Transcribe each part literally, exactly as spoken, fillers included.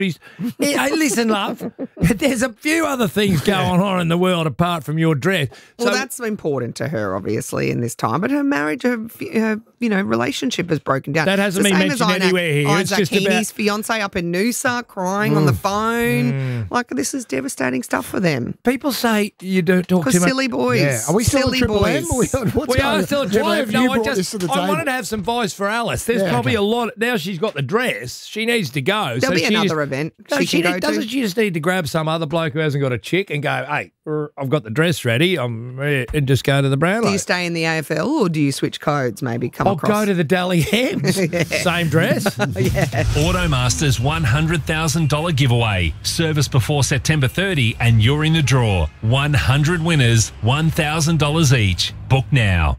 She's, hey, hey, listen, love, there's a few other things going on in the world apart from your dress. So, well, that's important to her, obviously, in this time. But her marriage, her, her you know, relationship has broken down. That hasn't been mentioned anywhere here. Isaac It's just Heaney's about fiance up in Noosa crying mm. on the phone. Mm. Like, this is devastating stuff for them. People say you don't talk too much. Silly boys. Yeah. Are we still silly Triple boys? M? We, we are still at Triple M. No, I just to the I wanted to have some advice for Alice. There's yeah, probably okay. a lot. Now she's got the dress. She needs to go. There'll so be another just, event no, she, she can need, go doesn't to. she just need to grab some other bloke who hasn't got a chick and go, hey, I've got the dress ready, I'm ready, and just go to the Brownlow. Do you stay in the A F L or do you switch codes, maybe come I'll across? go to the Dally Hams. yeah. Same dress. yeah. Automaster's one hundred thousand dollars giveaway. Service before September thirtieth and you're in the draw. one hundred winners, one thousand dollars each. Book now.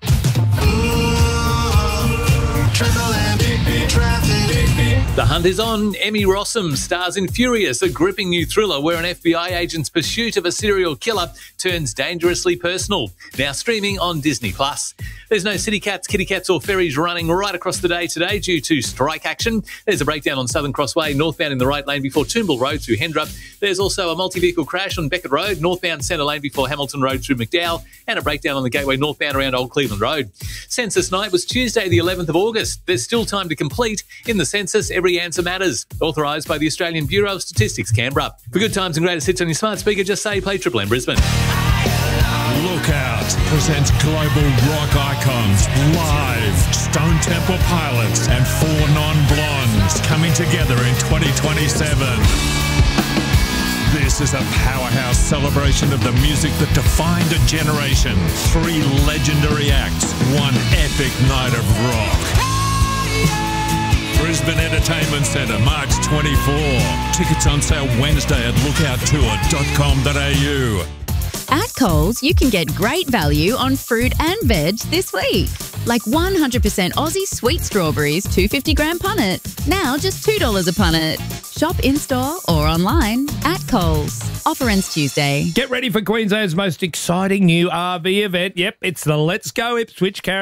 The hunt is on. Emmy Rossum stars in Furious, a gripping new thriller where an F B I agent's pursuit of a serial killer turns dangerously personal. Now streaming on Disney Plus. There's no City Cats, Kitty Cats or ferries running right across the day today due to strike action. There's a breakdown on Southern Crossway, northbound in the right lane before Toombul Road through Hendra. There's also a multi-vehicle crash on Beckett Road, northbound centre lane before Hamilton Road through McDowell, and a breakdown on the Gateway northbound around Old Cleveland Road. Census night was Tuesday the eleventh of August. There's still time to complete. In the census, every answer matters. Authorised by the Australian Bureau of Statistics, Canberra. For good times and greatest hits on your smart speaker, just say play Triple M Brisbane. Lookout presents global rock icons live. Stone Temple Pilots and Four Non-Blondes coming together in twenty twenty-seven. This is a powerhouse celebration of the music that defined a generation. Three legendary acts, one epic night of rock. Brisbane Entertainment Centre, March twenty-fourth. Tickets on sale Wednesday at lookout tour dot com dot a u. At Coles, you can get great value on fruit and veg this week. Like one hundred percent Aussie sweet strawberries, two hundred fifty gram punnet. Now just two dollars a punnet. Shop in-store or online at Coles. Offer ends Tuesday. Get ready for Queensland's most exciting new R V event. Yep, it's the Let's Go Ipswich Caravan